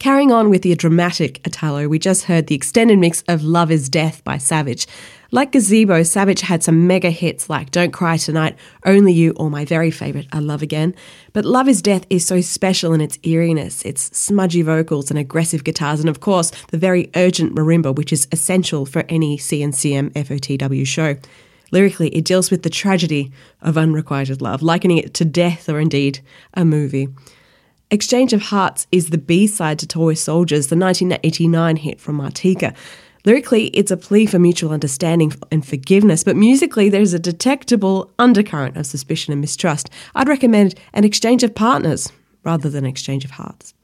Carrying on with the dramatic Italo, we just heard the extended mix of Love Is Death by Savage. Like Gazebo, Savage had some mega hits like Don't Cry Tonight, Only You, or my very favourite, I Love Again. But Love Is Death is so special in its eeriness, its smudgy vocals and aggressive guitars, and of course, the very urgent marimba, which is essential for any CNCM FOTW show. Lyrically, it deals with the tragedy of unrequited love, likening it to death or indeed a movie. Exchange of Hearts is the B-side to Toy Soldiers, the 1989 hit from Martika. Lyrically, it's a plea for mutual understanding and forgiveness, but musically there's a detectable undercurrent of suspicion and mistrust. I'd recommend An Exchange of Partners rather than Exchange of Hearts.